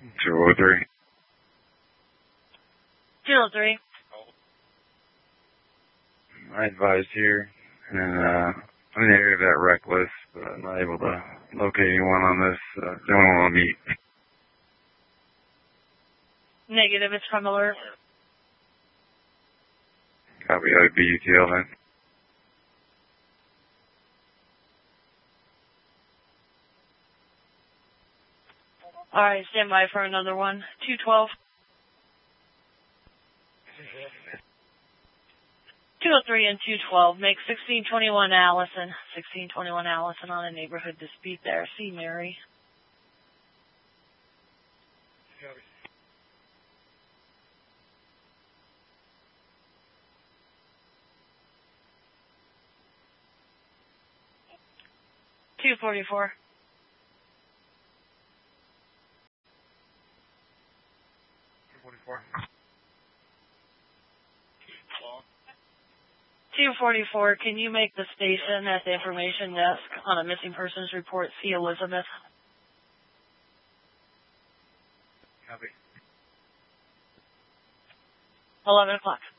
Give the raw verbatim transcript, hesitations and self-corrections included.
two oh three. two oh three. I advised here, and uh, I'm in the area of that wreck list, but I'm not able to locate anyone on this. Uh, they don't want to meet. Negative, it's from alert. Copy, I would be U T L then. Alright, stand by for another one. two twelve. two oh three and two twelve. Make sixteen twenty-one Allison. sixteen twenty-one Allison on a neighborhood dispute there. See Mary. two forty-four. two forty-four. two forty-four, can you make the station at the information desk on a missing persons report, see Elizabeth? Copy. eleven o'clock.